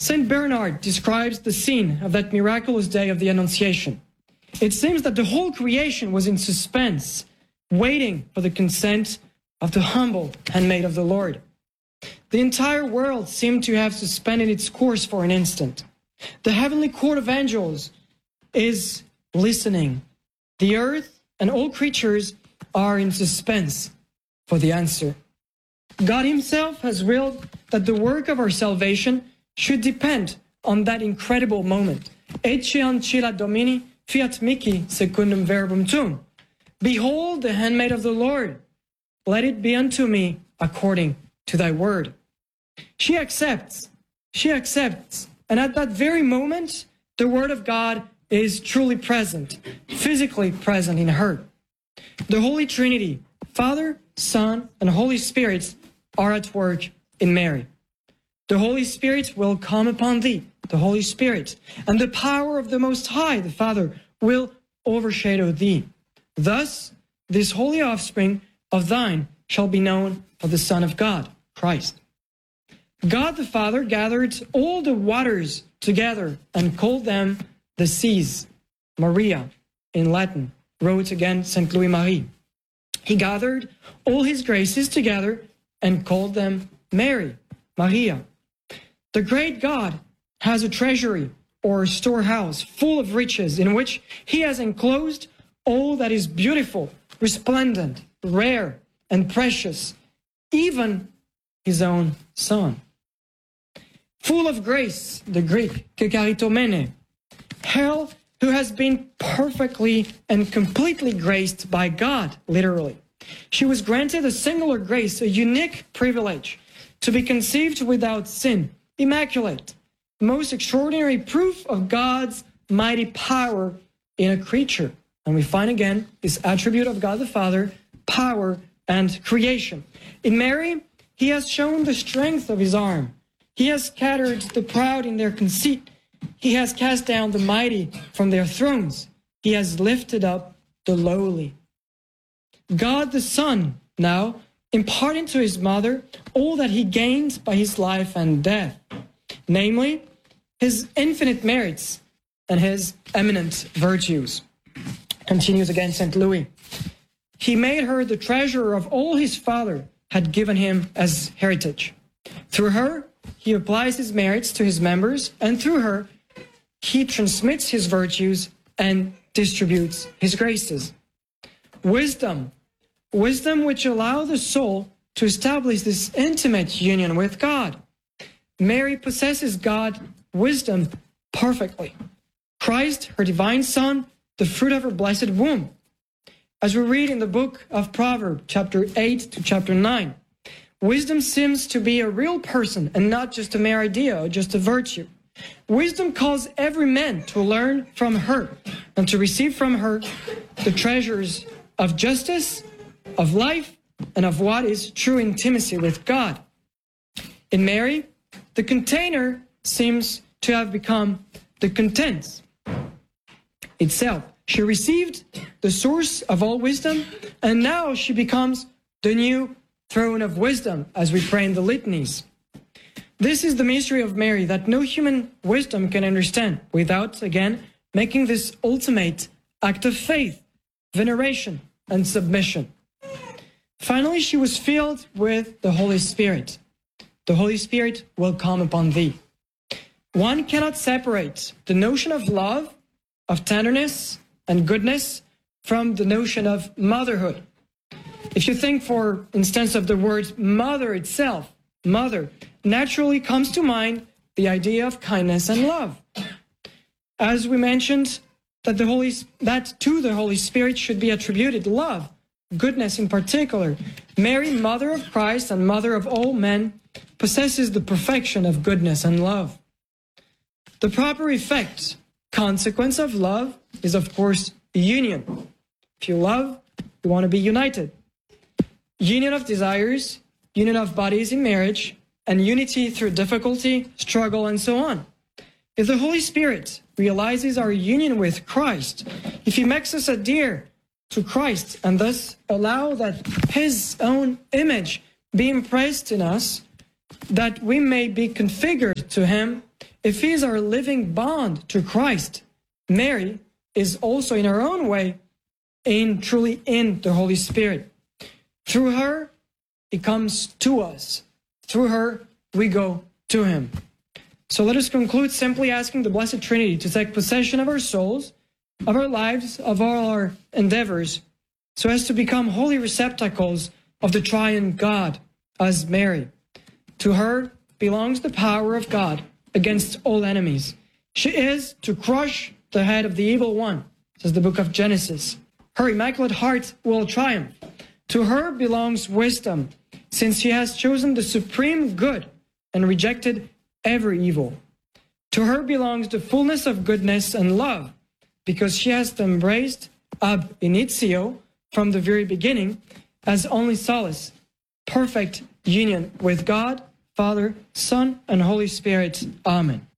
Saint Bernard describes the scene of that miraculous day of the Annunciation. It seems that the whole creation was in suspense, waiting for the consent of the humble handmaid of the Lord. The entire world seemed to have suspended its course for an instant. The heavenly court of angels is listening. The earth and all creatures are in suspense for the answer. God himself has willed that the work of our salvation should depend on that incredible moment. Ecce ancilla Domini, fiat mihi secundum verbum tuum. Behold the handmaid of the Lord. Let it be unto me according to thy word. She accepts. And at that very moment, the word of God is truly present, physically present in her. The Holy Trinity, Father, Son, and Holy Spirit are at work in Mary. The Holy Spirit will come upon thee, the Holy Spirit, and the power of the Most High, the Father, will overshadow thee. Thus, this holy offspring of thine shall be known for the Son of God, Christ. God the Father gathered all the waters together and called them the seas. Maria, in Latin, wrote again St. Louis Marie. He gathered all his graces together and called them Mary, Maria. The great God has a treasury or storehouse full of riches in which he has enclosed all that is beautiful, resplendent, rare, and precious, even his own Son. Full of grace, the Greek, kekaritomene, hell who has been perfectly and completely graced by God, literally. She was granted a singular grace, a unique privilege, to be conceived without sin, immaculate, most extraordinary proof of God's mighty power in a creature. And we find again this attribute of God the Father, power and creation. In Mary, he has shown the strength of his arm. He has scattered the proud in their conceit. He has cast down the mighty from their thrones. He has lifted up the lowly. God the Son now imparted to his mother all that he gained by his life and death, namely his infinite merits and his eminent virtues. Continues again St. Louis. He made her the treasurer of all his Father had given him as heritage. Through her, he applies his merits to his members, and through her, he transmits his virtues and distributes his graces. Wisdom which allows the soul to establish this intimate union with God. Mary possesses God, wisdom, perfectly. Christ, her divine Son, the fruit of her blessed womb. As we read in the book of Proverbs, chapter 8 to chapter 9, wisdom seems to be a real person and not just a mere idea or just a virtue. Wisdom calls every man to learn from her and to receive from her the treasures of justice, of life, and of what is true intimacy with God. In Mary, the container seems to have become the contents itself. She received the source of all wisdom, and now she becomes the new throne of wisdom, as we pray in the litanies. This is the mystery of Mary that no human wisdom can understand without, again, making this ultimate act of faith, veneration, and submission. Finally, she was filled with the Holy Spirit. The Holy Spirit will come upon thee. One cannot separate the notion of love, of tenderness, and goodness from the notion of motherhood. If you think, for instance, of the word mother itself, mother, naturally comes to mind the idea of kindness and love. As we mentioned, that to the Holy Spirit should be attributed love, goodness in particular. Mary, mother of Christ and mother of all men, possesses the perfection of goodness and love. The proper effect, consequence of love, is of course union. If you love, you want to be united. Union of desires, union of bodies in marriage, and unity through difficulty, struggle, and so on. If the Holy Spirit realizes our union with Christ, if he makes us adhere to Christ and thus allow that his own image be impressed in us, that we may be configured to him if he is our living bond to Christ, Mary is also in her own way truly in the Holy Spirit. Through her, he comes to us. Through her, we go to him. So let us conclude simply asking the Blessed Trinity to take possession of our souls, of our lives, of all our endeavors, so as to become holy receptacles of the triune God, as Mary. To her belongs the power of God against all enemies. She is to crush the head of the evil one, says the book of Genesis. Her immaculate heart will triumph. To her belongs wisdom, since she has chosen the supreme good and rejected every evil. To her belongs the fullness of goodness and love, because she has embraced ab initio, from the very beginning, as only solace, perfect union with God, Father, Son, and Holy Spirit. Amen.